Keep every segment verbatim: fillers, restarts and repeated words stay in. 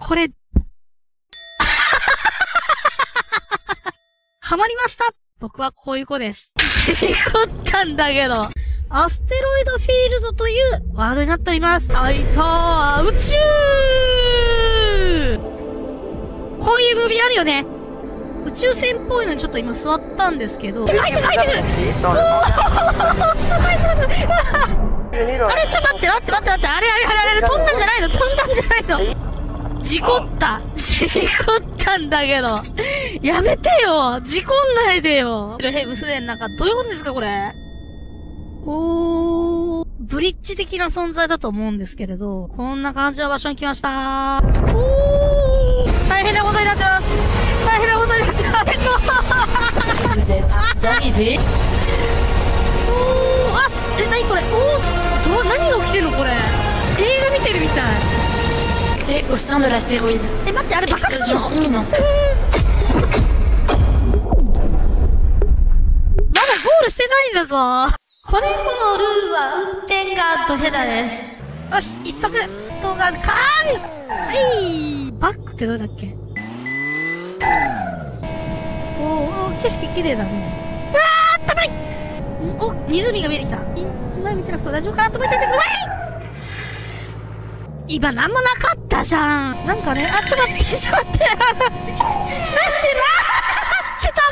これ、ハマりました。僕はこういう子です。事故ったんだけど。アステロイドフィールドというワードになっております。はいたー、宇宙こういうムービーあるよね。宇宙船っぽいのにちょっと今座ったんですけど。入ってる入ってるおーすごいすごいすごいあれちょっと待って待って待って待って、あれあれあれあれ飛んだんじゃないの飛んだんじゃないの事故った事故ったんだけどやめてよ事故んないでよヘブ船なんかどういうことですかこれおー、ブリッジ的な存在だと思うんですけれど、こんな感じの場所に来ましたー。おー、大変なことになってます。大変なことになってます。おー、あ、す、え、なにこれおー、ど、何が起きてるのこれ。映画見てるみたい。 え、au sein de l'astéroïde。 え、待って、あれ爆発するの？まだゴールしてないんだぞ。これこのルールは運転がドヘダです。よし、一足動画、カーンはい、バックってどれだっけおー、景色綺麗だね。あー、あったかいお、湖が見えてきた。今見てなくて大丈夫かなと思っててくるわい今なんもなかったじゃん。なんかね、あ、ちょっと待って、ちょっと待って。なしなーってた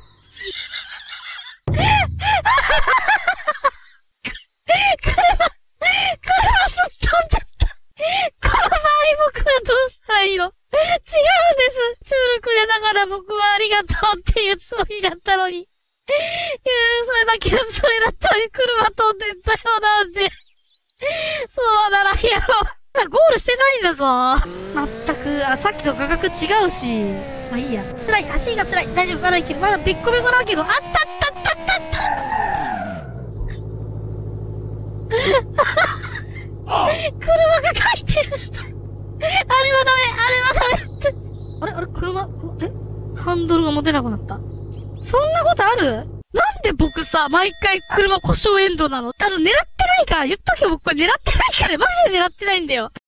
車、車すっ飛んだった。この場合僕はどうしたらいいの違うんです。チュールくれながら僕はありがとうっていうつもりだったのに。いやそれだけのつもりだったのに車飛んでったよなんて。そうならんやろ。ゴールしてないんだぞ。まったく、あ、さっきと価格違うし。まあいいや。辛い、足が辛い。大丈夫、まだいける。まだべっこべこだけど、あったったったったった車が回転した。あれはダメ、あれはダメって。あれあれ車、えハンドルが持てなくなった。そんなことある？なんで僕さ、毎回車故障エンドなの？あの、狙ってないから、言っとけよ僕これ狙ってないから、マジで狙ってないんだよ。